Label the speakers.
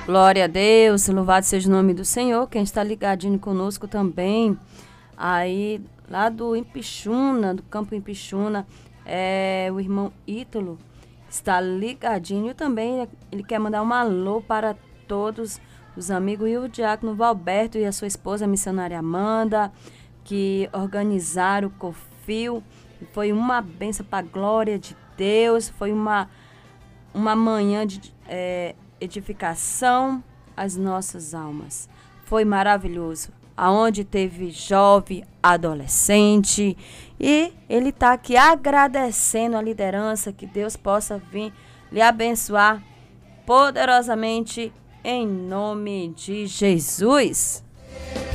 Speaker 1: Glória a Deus, louvado seja o nome do Senhor. Quem está ligadinho conosco também, aí lá do Impixuna, do campo Impixuna, é o irmão Ítalo, está ligadinho também. Ele quer mandar um alô para todos os amigos e o diácono Valberto e a sua esposa, a missionária Amanda, que organizaram o Cofil. Foi uma bênção para a glória de Deus, foi uma manhã de edificação às nossas almas. Foi maravilhoso, aonde teve jovem, adolescente, e ele está aqui agradecendo a liderança, que Deus possa vir lhe abençoar poderosamente em nome de Jesus.